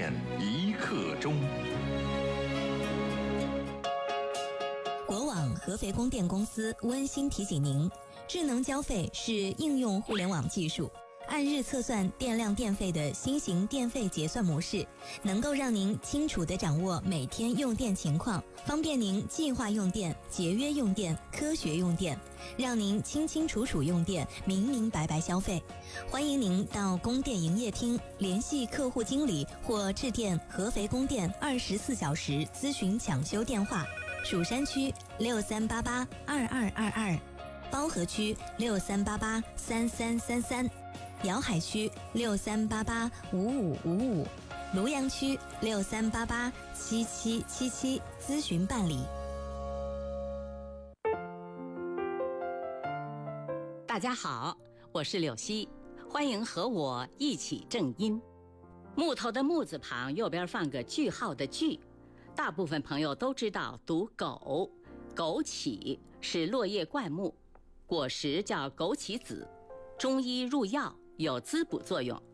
电一刻钟。 国网合肥供电公司温馨提醒您，智能交费是应用互联网技术，按日测算电量电费的新型电费结算模式，能够让您清楚地掌握每天用电情况，方便您计划用电、节约用电、科学用电，让您清清楚楚用电，明明白白消费。欢迎您到供电营业厅联系客户经理或致电合肥供电24小时咨询抢修电话：蜀山区63882222，包河区63883333，瑶海区63885555，庐阳区63887777，咨询办理。 大家好，我是柳溪，欢迎和我一起正音。木头的木字旁右边放个句号的句，大部分朋友都知道读枸，枸杞是落叶灌木，果实叫枸杞子，中医入药有滋补作用，